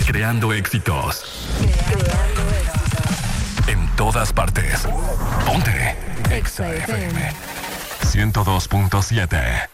Creando éxitos. En todas partes. Ponte Exa FM 102.7.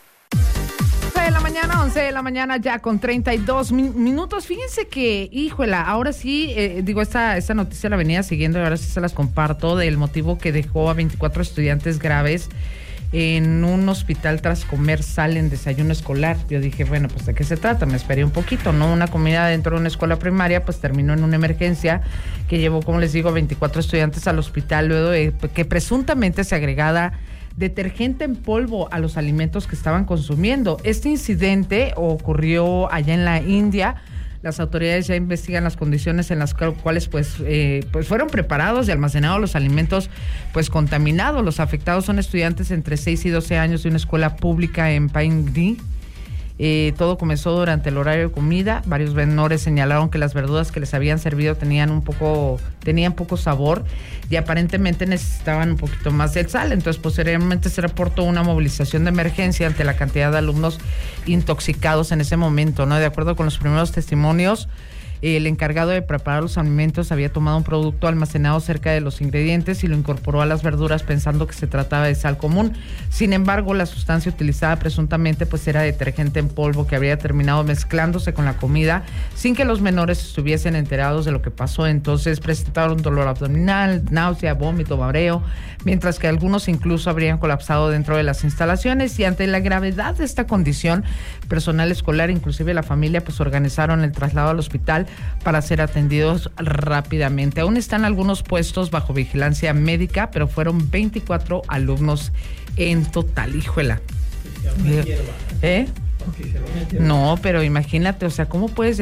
11 de la mañana ya con 32 minutos. Fíjense que, híjola, ahora sí, esta noticia la venía siguiendo y ahora sí se las comparto, del motivo que dejó a 24 estudiantes graves en un hospital tras comer sal en desayuno escolar. Yo dije, bueno, pues ¿de qué se trata? Me esperé un poquito, ¿no? Una comida dentro de una escuela primaria, pues terminó en una emergencia que llevó, como les digo, a 24 estudiantes al hospital luego de que presuntamente se agregara detergente en polvo a los alimentos que estaban consumiendo. Este incidente ocurrió allá en la India. Las autoridades ya investigan las condiciones en las cuales pues fueron preparados y almacenados los alimentos pues contaminados. Los afectados son estudiantes entre 6 y 12 años de una escuela pública en Paingdi. Todo comenzó durante el horario de comida. Varios menores señalaron que las verduras que les habían servido tenían poco sabor y aparentemente necesitaban un poquito más de sal. Entonces, posteriormente se reportó una movilización de emergencia ante la cantidad de alumnos intoxicados en ese momento, ¿no? De acuerdo con los primeros testimonios, el encargado de preparar los alimentos había tomado un producto almacenado cerca de los ingredientes y lo incorporó a las verduras pensando que se trataba de sal común. Sin embargo, la sustancia utilizada presuntamente pues era detergente en polvo que había terminado mezclándose con la comida sin que los menores estuviesen enterados de lo que pasó. Entonces presentaron dolor abdominal, náusea, vómito, mareo, mientras que algunos incluso habrían colapsado dentro de las instalaciones. Y ante la gravedad de esta condición, personal escolar, inclusive la familia, pues organizaron el traslado al hospital para ser atendidos rápidamente. Aún están algunos puestos bajo vigilancia médica, pero fueron 24 alumnos en total. Híjola. No, pero imagínate, o sea, ¿cómo puedes